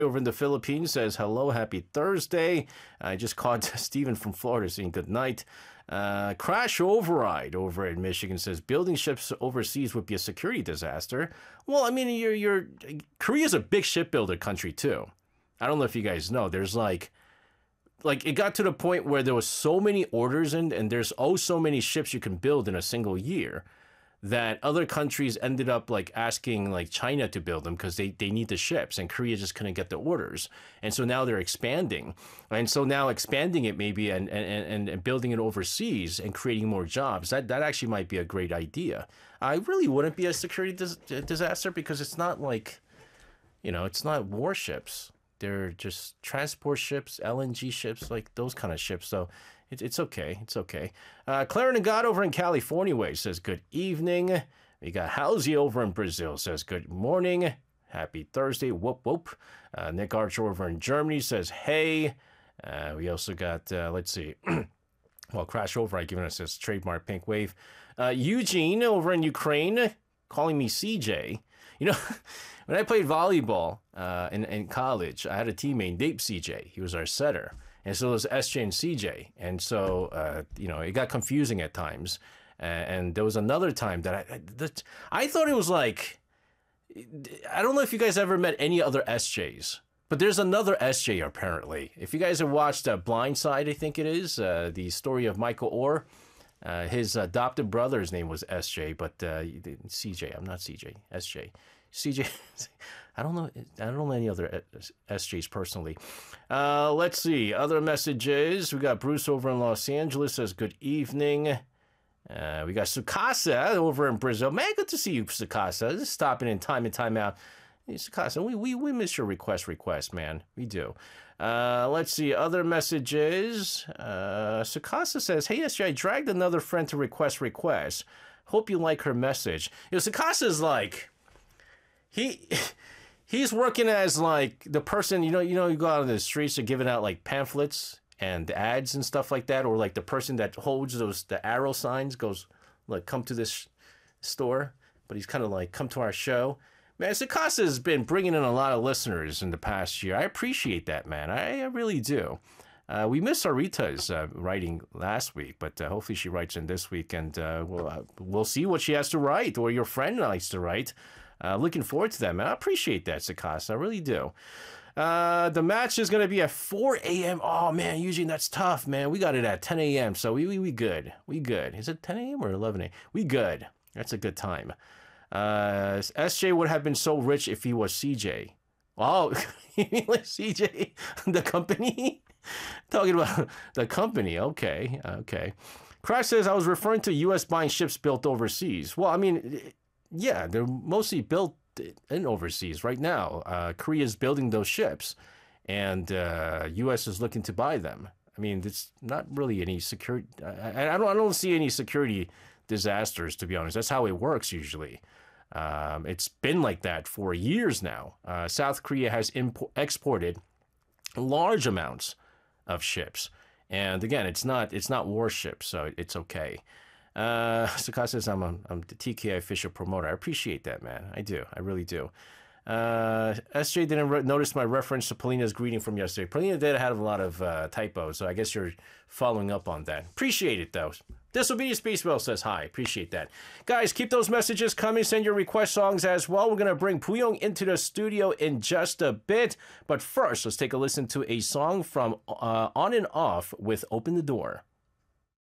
over in the Philippines says hello, happy Thursday. I just called Stephen from Florida saying good night. Crash Override over in Michigan says building ships overseas would be a security disaster. Well, I mean, you're Korea's a big shipbuilder country too. I don't know if you guys know. There's like it got to the point where there was so many orders in, and there's so many ships you can build in a single year, that other countries ended up like asking like China to build them because they need the ships, and Korea just couldn't get the orders. And so now they're expanding. And so now expanding it maybe and building it overseas and creating more jobs, that actually might be a great idea. I really wouldn't be a security disaster because it's not like, it's not warships. They're just transport ships, LNG ships, like those kind of ships. So it's okay. It's okay. Clarendon God over in California way says, good evening. We got Halsey over in Brazil says, good morning. Happy Thursday. Whoop, whoop. Nick Archer over in Germany says, hey. We also got, let's see. Well, Crash Override giving us his trademark pink wave. Eugene over in Ukraine calling me CJ. When I played volleyball in college, I had a teammate named CJ. He was our setter. And so it was SJ and CJ. And so, it got confusing at times. And there was another time that I thought it was like, I don't know if you guys ever met any other SJs, but there's another SJ apparently. If you guys have watched Blindside, I think it is, the story of Michael Orr, his adopted brother's name was SJ, but CJ, I'm not CJ, SJ. CJ, I don't know any other SJs personally. Let's see, other messages. We got Bruce over in Los Angeles says, good evening. We got Sukasa over in Brazil. Man, good to see you, Sukasa. Just stopping in time out. Hey, Sukasa, we miss your request, man. We do. Let's see, other messages. Sukasa says, hey, SJ, I dragged another friend to request. Hope you like her message. Sukasa's like, he's working as like the person, you go out on the streets and giving out like pamphlets and ads and stuff like that, or like the person that holds the arrow signs goes like, come to this store, but he's kind of like, come to our show. Man, Sukasa has been bringing in a lot of listeners in the past year. I appreciate that, man. I really do. We missed Sarita's writing last week, but hopefully she writes in this week, and we'll see what she has to write, or your friend likes to write. Looking forward to that, man. I appreciate that, Sukasa. I really do. The match is going to be at 4 a.m. Oh, man, Eugene, that's tough, man. We got it at 10 a.m., so we good. We good. Is it 10 a.m. or 11 a.m.? We good. That's a good time. SJ would have been so rich if he was CJ. Oh, you mean like CJ, the company? Talking about the company. Okay. Crash says, I was referring to U.S. buying ships built overseas. Well, I mean, yeah, they're mostly built in overseas right now. Korea's building those ships, and U.S. is looking to buy them. I mean, it's not really any security. I don't see any security disasters, to be honest. That's how it works usually. It's been like that for years now. South Korea has exported large amounts of ships, and again, it's not warships, so it's okay. Sukasa says I'm the TKI official promoter. I appreciate that, man. I do. I really do. SJ didn't notice my reference to Polina's greeting from yesterday. Polina did have a lot of typos, so I guess you're following up on that. Appreciate it, though. Disobedient Spacewell says hi. Appreciate that. Guys, keep those messages coming. Send your request songs as well. We're going to bring Puyong into the studio in just a bit. But first, let's take a listen to a song from On and Off with Open the Door.